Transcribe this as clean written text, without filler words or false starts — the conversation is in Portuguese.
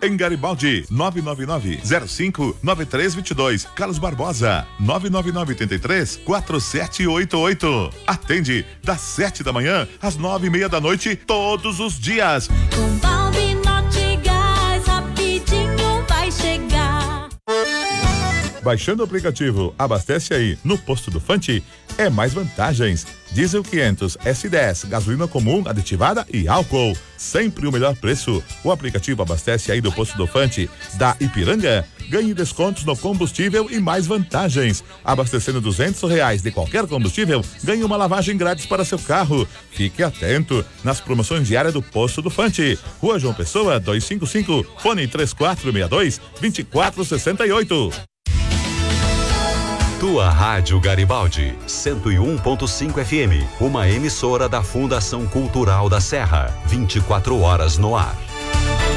Em Garibaldi, 999-05-9322. Carlos Barbosa, 999-83-4788. Atende das 7 da manhã às 9:30 da noite, todos os dias. Com Balbi Nortegás, rapidinho vai chegar. Baixando o aplicativo Abastece Aí no Posto do Fante, é mais vantagens. Diesel 500, S10, gasolina comum, aditivada e álcool. Sempre o melhor preço. O aplicativo Abastece Aí do Posto do Fante, da Ipiranga. Ganhe descontos no combustível e mais vantagens. Abastecendo R$200 de qualquer combustível, ganhe uma lavagem grátis para seu carro. Fique atento nas promoções diárias do Posto do Fante. Rua João Pessoa, 255, fone 3462-2468. Tua Rádio Garibaldi, 101.5 FM, uma emissora da Fundação Cultural da Serra, 24 horas no ar.